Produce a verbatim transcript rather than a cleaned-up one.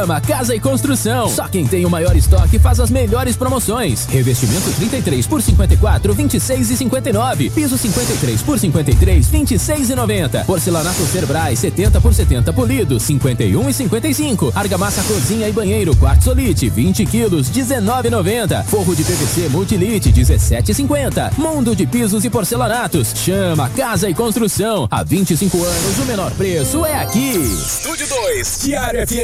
Chama Casa e Construção. Só quem tem o maior estoque faz as melhores promoções. Revestimento trinta e três por cinquenta e quatro, vinte e seis e cinquenta e nove. Piso cinquenta e três por cinquenta e três, vinte e seis e noventa. Porcelanato Cerbrais setenta por setenta polido, cinquenta e um e cinquenta e cinco. Argamassa cozinha e banheiro Quartzolite, vinte quilos, dezenove e noventa. Forro de P V C Multilite, dezessete e cinquenta. Mundo de pisos e porcelanatos. Chama Casa e Construção. Há vinte e cinco anos o menor preço é aqui. Estúdio dois, Diário F M.